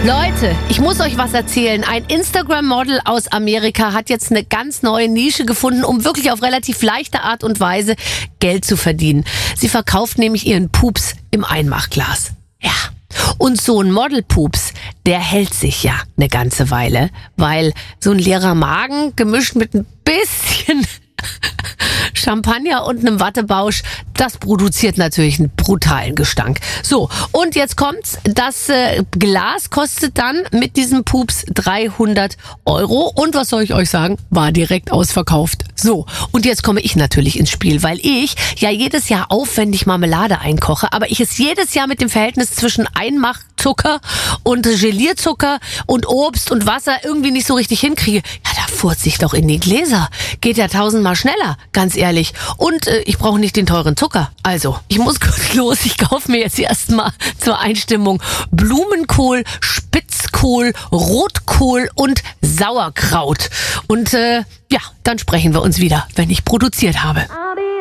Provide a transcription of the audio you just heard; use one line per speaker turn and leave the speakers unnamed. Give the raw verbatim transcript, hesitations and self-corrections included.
Leute, ich muss euch was erzählen. Ein Instagram-Model aus Amerika hat jetzt eine ganz neue Nische gefunden, um wirklich auf relativ leichte Art und Weise Geld zu verdienen. Sie verkauft nämlich ihren Pups im Einmachglas. Ja. Und so ein Modelpups, der hält sich ja eine ganze Weile, weil so ein leerer Magen gemischt mit ein bisschen Champagner und einem Wattebausch, das produziert natürlich einen brutalen Gestank. So, und jetzt kommt's. Das äh, Glas kostet dann mit diesem Pups dreihundert Euro. Und was soll ich euch sagen? War direkt ausverkauft. So, und jetzt komme ich natürlich ins Spiel, weil ich ja jedes Jahr aufwendig Marmelade einkoche, aber ich es jedes Jahr mit dem Verhältnis zwischen Einmachzucker und Gelierzucker und Obst und Wasser irgendwie nicht so richtig hinkriege. Ja, da furze ich doch in die Gläser. Geht ja tausendmal schneller, ganz ehrlich. Und äh, ich brauche nicht den teuren Zucker. Also, ich muss kurz los. Ich kaufe mir jetzt erstmal zur Einstimmung Blumenkohl, Spitzkohl, Rotkohl und Sauerkraut. Und äh, ja, dann sprechen wir uns wieder, wenn ich produziert habe.